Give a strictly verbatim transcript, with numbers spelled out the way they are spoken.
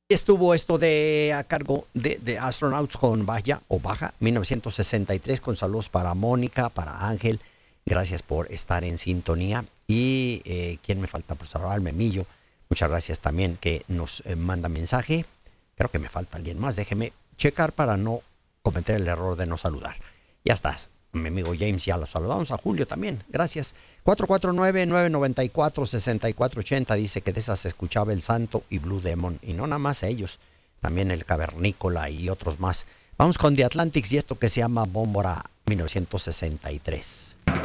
Estuvo esto de a cargo de, de Astronauts con Vaya o Baja mil novecientos sesenta y tres, con saludos para Mónica, para Ángel. Gracias por estar en sintonía. Y eh, ¿quién me falta? Pues ahora el Memillo. Muchas gracias también que nos eh, manda mensaje. Creo que me falta alguien más. Déjeme checar para no cometer el error de no saludar. Ya estás. Mi amigo James, ya lo saludamos. A Julio también. Gracias. cuatro cuatro nueve, nueve nueve cuatro, seis cuatro ocho cero dice que de esas se escuchaba el Santo y Blue Demon. Y no nada más a ellos. También el Cavernícola y otros más. Vamos con The Atlantics y esto que se llama Bómbora mil novecientos sesenta y tres.